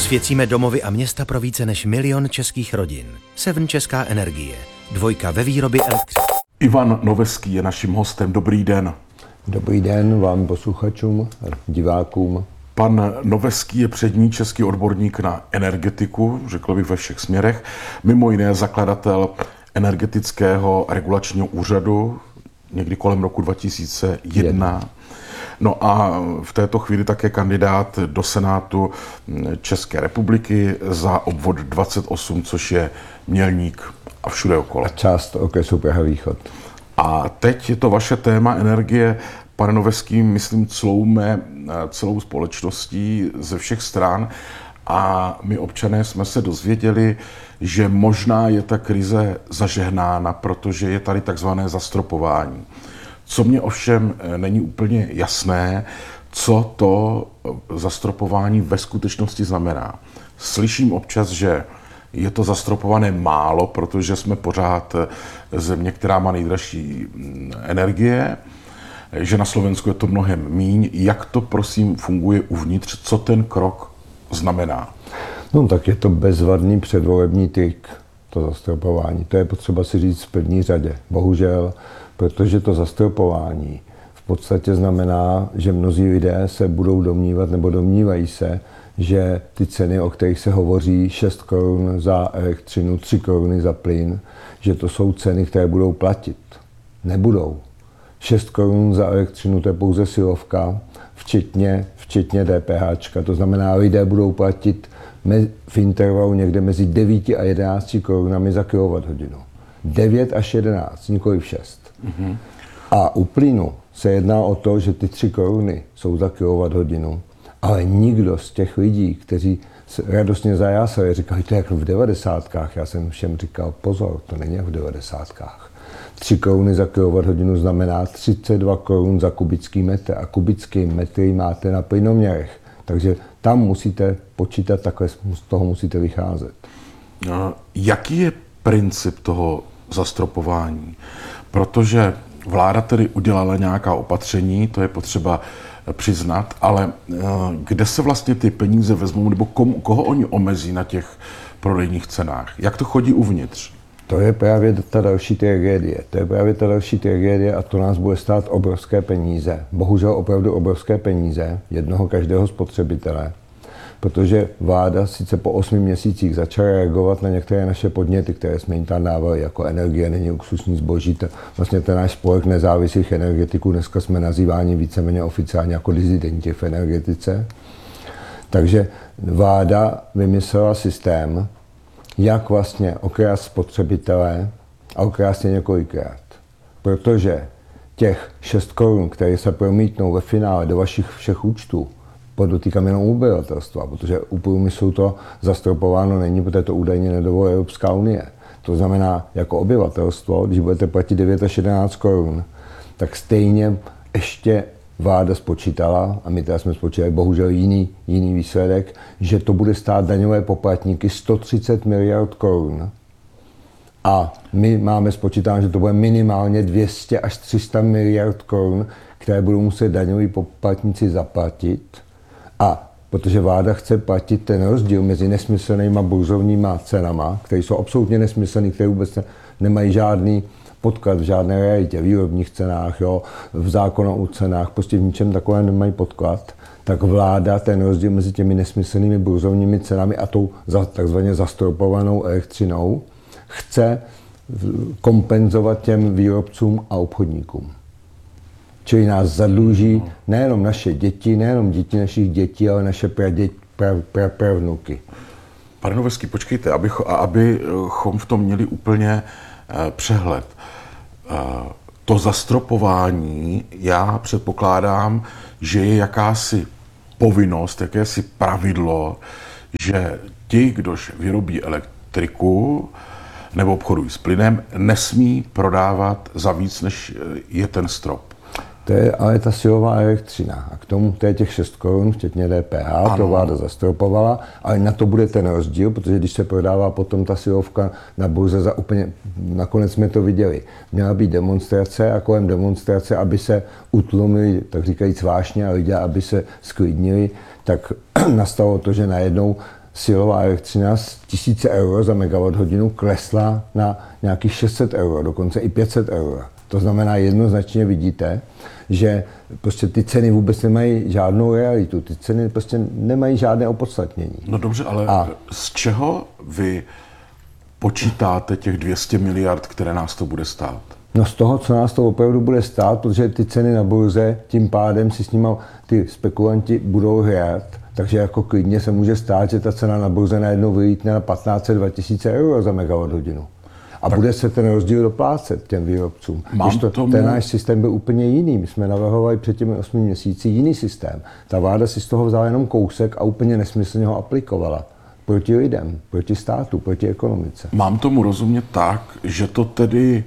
Osvěcíme domovy a města pro více než 1 000 000 českých rodin. Seven Česká energie. 2 ve výrobě elektřiny. Ivan Noveský je naším hostem. Dobrý den. Dobrý den vám posluchačům, divákům. Pan Noveský je přední český odborník na energetiku, řekl bych ve všech směrech. Mimo jiné zakladatel energetického regulačního úřadu někdy kolem roku 2001. No a v této chvíli také kandidát do Senátu České republiky za obvod 28, což je Mělník a všude okolo. A část okresu Praha východ. A teď je to vaše téma energie, pane Noveský, myslím, celou společností ze všech stran. A my občané jsme se dozvěděli, že možná je ta krize zažehnána, protože je tady takzvané zastropování. Co mě ovšem není úplně jasné, co to zastropování ve skutečnosti znamená. Slyším občas, že je to zastropované málo, protože jsme pořád země, která má nejdražší energie, že na Slovensku je to mnohem míň. Jak to prosím funguje uvnitř, co ten krok znamená? No tak je to bezvadný předvolební trik, to zastropování. To je potřeba si říct v první řadě. Bohužel, protože to zastropování v podstatě znamená, že mnozí lidé se budou domnívat nebo domnívají se, že ty ceny, o kterých se hovoří, 6 korun za elektřinu, 3 koruny za plyn, že to jsou ceny, které budou platit. Nebudou. 6 korun za elektřinu, to je pouze silovka, včetně DPH. To znamená, lidé budou platit v intervalu někde mezi 9 a 11 korunami za kilowatthodinu. 9 až 11, nikoliv 6. Mm-hmm. A u plynu se jedná o to, že ty 3 koruny jsou za kilowatthodinu, ale nikdo z těch lidí, kteří radostně zajásali, říkali, to je jak v 90kách. Já jsem všem říkal, pozor, to není jak v 90kách. 3 koruny za kilowatthodinu znamená 32 korun za kubický metr a kubický metry máte na plynoměrech. Takže tam musíte počítat, takhle z toho musíte vycházet. Jaký je princip toho zastropování? Protože vláda tedy udělala nějaká opatření, to je potřeba přiznat, ale kde se vlastně ty peníze vezmou, nebo koho oni omezí na těch prodejních cenách? Jak to chodí uvnitř? To je právě ta další tragédie a to nás bude stát obrovské peníze. Bohužel opravdu obrovské peníze jednoho každého spotřebitele. Protože vláda sice po 8 měsících začala reagovat na některé naše podněty, které jsme jim tam dávali, jako energie není luxusní zboží. Vlastně ten náš spolek nezávislých energetiků, dneska jsme nazýváni víceméně oficiálně jako dizidenti v energetice. Takže vláda vymyslela systém, jak vlastně okrást spotřebitele a okrást je několikrát. Protože těch 6 korun, které se promítnou ve finále do vašich všech účtů, podotýkám jenom obyvatelstva, protože u průmyslu to zastropováno není, protože to údajně nedovoluje Evropská unie. To znamená, jako obyvatelstvo, když budete platit 9 až 11 korun, tak stejně ještě vláda spočítala, a my teda jsme spočítali bohužel jiný výsledek, že to bude stát daňové poplatníky 130 miliard korun. A my máme spočítáno, že to bude minimálně 200 až 300 miliard korun, které budou muset daňoví poplatníci zaplatit. A protože vláda chce platit ten rozdíl mezi nesmyslnýma burzovníma cenama, které jsou absolutně nesmyslné, které vůbec nemají žádný podklad v žádné realitě, v výrobních cenách, jo, v zákonu o cenách, prostě v ničem takovém nemají podklad, tak vláda ten rozdíl mezi těmi nesmyslnými burzovními cenami a tou takzvaně zastropovanou elektřinou chce kompenzovat těm výrobcům a obchodníkům. Čili nás zadluží nejenom naše děti, nejenom děti našich dětí, ale naše pravnuky. Pane Noveský, počkejte, abychom v tom měli úplně přehled. To zastropování, já předpokládám, že je jakási povinnost, jakési pravidlo, že ti, kdož vyrobí elektriku nebo obchodují s plynem, nesmí prodávat za víc, než je ten strop. To je ale ta silová elektřina. A k tomu to je těch 6 korun, včetně DPH, ano. To vláda zastropovala, ale na to bude ten rozdíl, protože když se prodává potom ta silovka na burze za úplně, nakonec jsme to viděli. Měla být demonstrace a kolem demonstrace, aby se utlumili, tak říkajíc vášně, a lidé, aby se sklidnili, tak nastalo to, že najednou silová elektřina z 1000 euro za megawatt hodinu klesla na nějakých 600 euro, dokonce i 500 euro. To znamená, jednoznačně vidíte, že prostě ty ceny vůbec nemají žádnou realitu, ty ceny prostě nemají žádné opodstatnění. No dobře, ale z čeho vy počítáte těch 200 miliard, které nás to bude stát? No z toho, co nás to opravdu bude stát, protože ty ceny na burze, tím pádem si s nimi ty spekulanti budou hrát, takže jako klidně se může stát, že ta cena na burze najednou vylítne na 1500-2000 euro za megawatt hodinu. A tak bude se ten rozdíl doplácet těm výrobcům. Ten náš systém byl úplně jiný. My jsme navrhovali před těmi 8 měsíci jiný systém. Ta vláda si z toho vzala jenom kousek a úplně nesmyslně ho aplikovala. Proti lidem, proti státu, proti ekonomice. Mám tomu rozumět tak, že to tedy,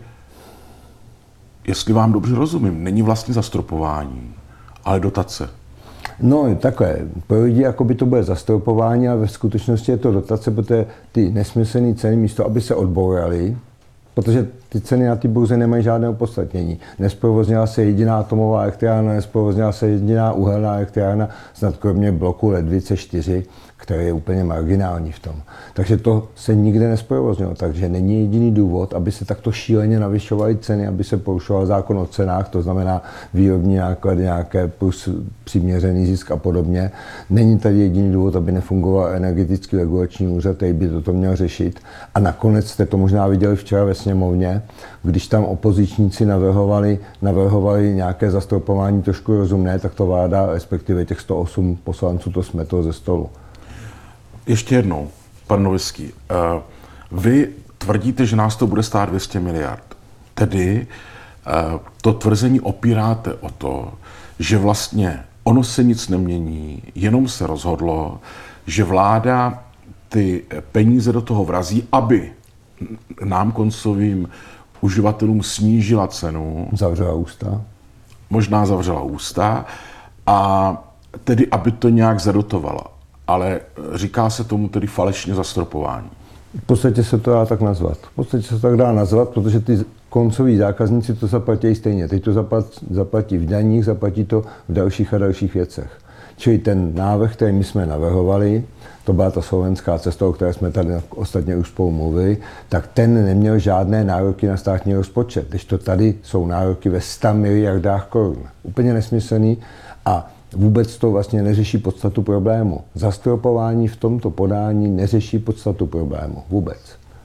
jestli vám dobře rozumím, není vlastně zastropování, ale dotace. No takhle, pro lidi jako by to bude zastropování, ale ve skutečnosti je to dotace, protože ty nesmyslné ceny místo, aby se odbouraly, protože ty ceny na té burze nemají žádné opodstatnění. Nesprovoznila se jediná atomová elektrárna, nesprovoznila se jediná uhelná elektrárna, snad kromě bloku Ledvice 4, který je úplně marginální v tom. Takže to se nikde nesprovoznilo, takže není jediný důvod, aby se takto šíleně navyšovaly ceny, aby se porušoval zákon o cenách, to znamená výrobní náklady nějaké plus přiměřený zisk a podobně. Není tady jediný důvod, aby nefungoval energetický regulační úřad, který by toto měl řešit. A nakonec jste to možná viděli včera ve sněmovně, když tam opozičníci navrhovali nějaké zastropování trošku rozumné, tak to vláda, respektive těch 108 poslanců, to smetlo ze stolu. Ještě jednou, pan Novický, vy tvrdíte, že nás to bude stát 200 miliard. Tedy to tvrzení opíráte o to, že vlastně ono se nic nemění, jenom se rozhodlo, že vláda ty peníze do toho vrazí, aby nám koncovým uživatelům snížila cenu. Zavřela ústa. Možná zavřela ústa a tedy, aby to nějak zadotovala. Ale říká se tomu tedy falešně zastropování. V podstatě se to dá tak nazvat. Protože ty koncoví zákazníci to zaplatí stejně. Teď to zaplatí v daních, zaplatí to v dalších a dalších věcech. Čili ten návrh, který my jsme navrhovali, to byla ta slovenská cesta, o které jsme tady ostatně už spolu mluvili, tak ten neměl žádné nároky na státní rozpočet. Když to tady jsou nároky ve 100 miliardách korun. Úplně nesmyslný a vůbec to vlastně neřeší podstatu problému. Zastropování v tomto podání neřeší podstatu problému. Vůbec.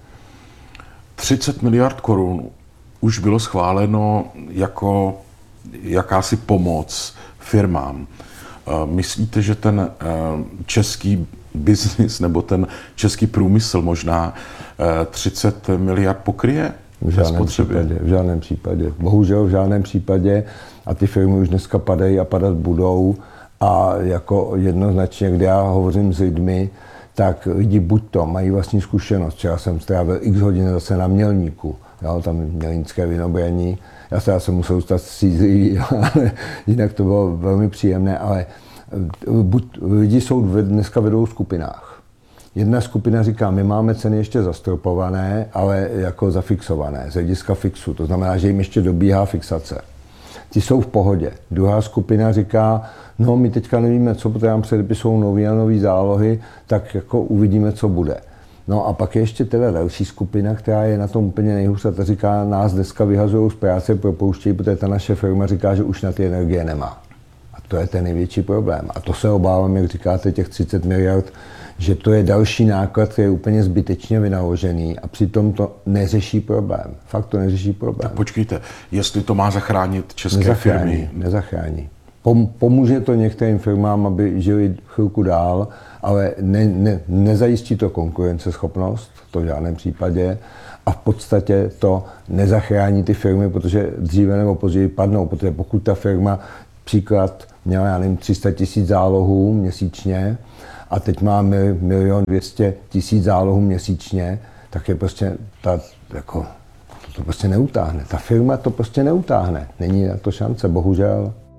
30 miliard korun už bylo schváleno jako jakási pomoc firmám. Myslíte, že ten český biznis nebo ten český průmysl možná 30 miliard pokryje? V žádném případě. Bohužel v žádném případě. A ty firmy už dneska padají a padat budou. A jako jednoznačně, kdy já hovořím s lidmi, tak lidi buď to mají vlastní zkušenost. Včera jsem strávil x hodin zase na Mělníku, jo, tam mělnické vinobraní. Já jsem musel zůstat střízlivý, ale jinak to bylo velmi příjemné. Ale lidi jsou dneska vedou v skupinách. Jedna skupina říká, my máme ceny ještě zastropované, ale jako zafixované, z hlediska fixu. To znamená, že jim ještě dobíhá fixace. Ti jsou v pohodě. Druhá skupina říká, no my teďka nevíme co, protože nám předepisují nový zálohy, tak jako uvidíme, co bude. No a pak je ještě teda další skupina, která je na tom úplně nejhůř a ta říká, nás dneska vyhazují z práce, propouštějí, protože ta naše firma říká, že už na ty energie nemá. A to je ten největší problém. A to se obávám, jak říkáte, těch 30 miliard, že to je další náklad, který je úplně zbytečně vynaložený a přitom to neřeší problém. Fakt to neřeší problém. Tak počkejte, jestli to má zachránit české firmy? Nezachrání. Pomůže to některým firmám, aby žili chvilku dál, ale nezajistí to konkurenceschopnost, to v žádném případě. A v podstatě to nezachrání ty firmy, protože dříve nebo později padnou, protože pokud ta firma příklad měla, já nevím, 300 000 zálohů měsíčně a teď má 1 200 000 zálohů měsíčně, tak je prostě to prostě neutáhne. Ta firma to prostě neutáhne. Není na to šance, bohužel.